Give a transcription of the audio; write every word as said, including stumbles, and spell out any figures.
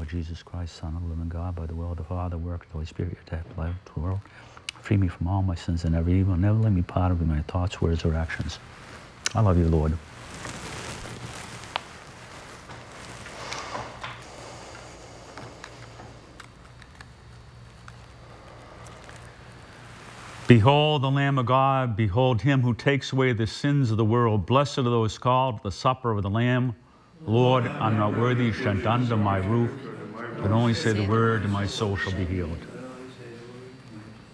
Jesus Christ, Son of the living God, by the will of the Father, work of the Holy Spirit, your death, life, to the world. Free me from all my sins and every evil. Never let me part of my thoughts, words, or actions. I love you, Lord. Behold the Lamb of God, behold him who takes away the sins of the world. Blessed are those called to the supper of the Lamb. Lord, I'm not worthy you should enter under my roof, but only say the word and my soul shall be healed.